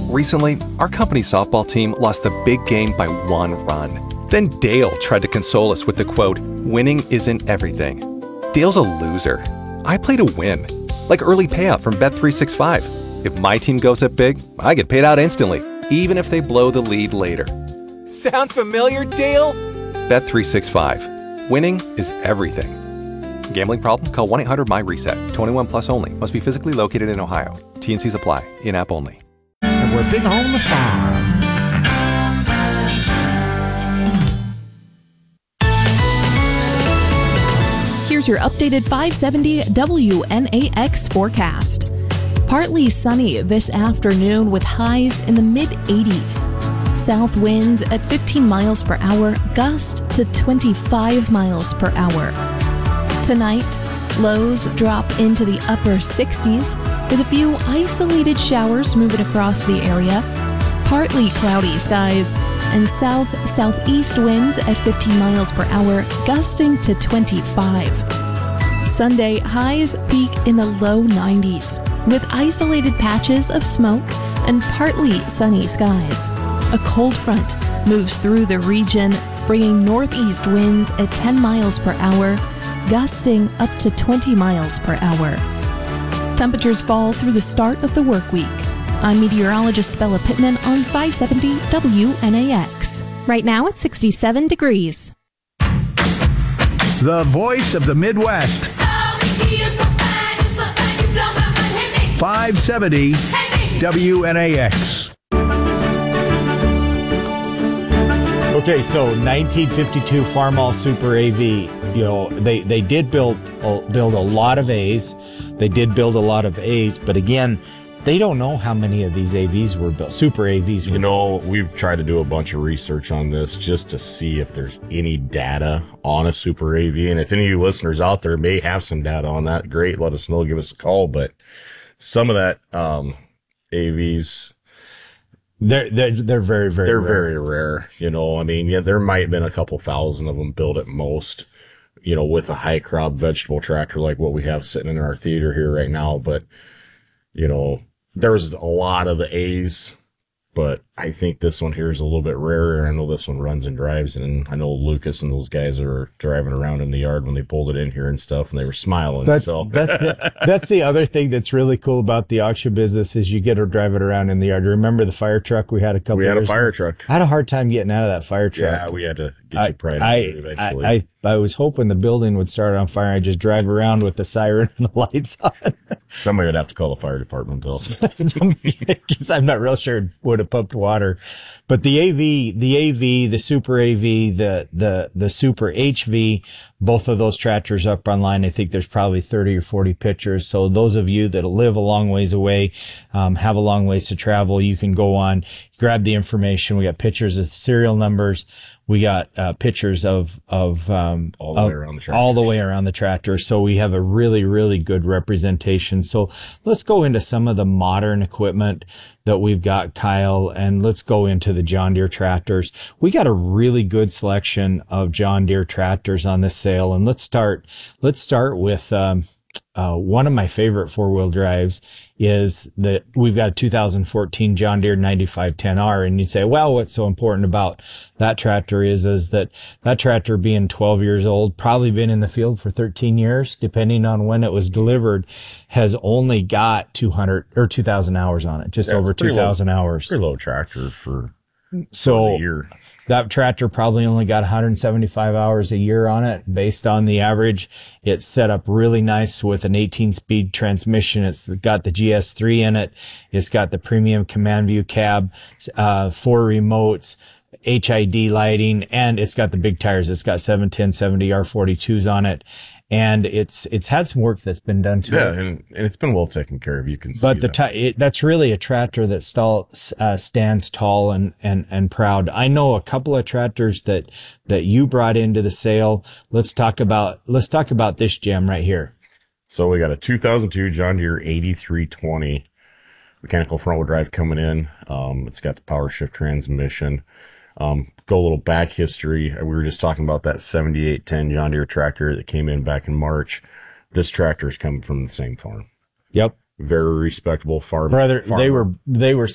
Recently, our company softball team lost the big game by 1 run. Then Dale tried to console us with the quote, "Winning isn't everything." Dale's a loser. I play to win. Like early payout from Bet365. If my team goes up big, I get paid out instantly, even if they blow the lead later. Sound familiar, Dale? Bet365. Winning is everything. Gambling problem? Call 1-800-MY-RESET. 21 plus only. Must be physically located in Ohio. T&Cs apply. In-app only. And we're big on the farm. Here's your updated 570 WNAX forecast. Partly sunny this afternoon with highs in the mid-80s. South winds at 15 miles per hour, gust to 25 miles per hour. Tonight, lows drop into the upper 60s with a few isolated showers moving across the area. Partly cloudy skies and south-southeast winds at 15 miles per hour, gusting to 25. Sunday, highs peak in the low 90s with isolated patches of smoke and partly sunny skies. A cold front moves through the region, bringing northeast winds at 10 miles per hour, gusting up to 20 miles per hour. Temperatures fall through the start of the work week. I'm meteorologist Bella Pittman on 570 WNAX. Right now it's 67 degrees. The voice of the Midwest. 570 WNAX. Okay, so 1952 Farmall Super AV. You know, they did build a lot of A's. They did build a lot of A's, but again, they don't know how many of these AVs were built. Super AVs. You know, we've tried to do a bunch of research on this just to see if there's any data on a Super AV, and if any of you listeners out there may have some data on that, great. Let us know. Give us a call. But some of that AVs. They're very, very They're rare. very rare. You know, I mean, yeah, there might have been a couple thousand of them built at most, you know, with a high crop vegetable tractor like what we have sitting in our theater here right now. But, you know, there's a lot of the A's, but I think this one here is a little bit rarer. I know this one runs and drives, and I know Lucas and those guys are driving around in the yard when they pulled it in here and stuff, and they were smiling. That's the other thing that's really cool about the auction business is you get to drive it around in the yard. Remember the fire truck we had a couple? We had a years fire ago? truck. I had a hard time getting out of that fire truck. Yeah, we had to get you pried out eventually. I was hoping the building would start on fire. I just drive around with the siren and the lights on. Somebody would have to call the fire department, though. Because I'm not real sure it would have pumped water. But the AV, the Super AV, the Super HV, both of those tractors up online. I think there's probably 30 or 40 pictures. So those of you that live a long ways away, have a long ways to travel, you can go on, grab the information. We got pictures of serial numbers. We got pictures of all the way around the tractor. So we have a really, really good representation. So let's go into some of the modern equipment that we've got, Kyle, and let's go into the John Deere tractors. We got a really good selection of John Deere tractors on this sale. And let's start with one of my favorite four-wheel drives is that we've got a 2014 John Deere 9510R. And you'd say, well, what's so important about that tractor is that tractor being 12 years old, probably been in the field for 13 years, depending on when it was delivered, has only got 2,000 hours on it, just over 2,000 hours. Pretty low tractor for a year. That tractor probably only got 175 hours a year on it based on the average. It's set up really nice with an 18-speed transmission. It's got the GS3 in it. It's got the premium command view cab, 4 remotes, HID lighting, and it's got the big tires. It's got 710/70 R42s on it. And it's had some work that's been done to it. Yeah, and it's been well taken care of. You can see but that's really a tractor that stands tall and proud. I know a couple of tractors that you brought into the sale. Let's talk about this gem right here. So we got a 2002 John Deere 8320 mechanical front wheel drive coming in. It's got the power shift transmission. Go a little back history. We were just talking about that 7810 John Deere tractor that came in back in March. This tractor is coming from the same farm. Yep. Very respectable farm. Brother, they were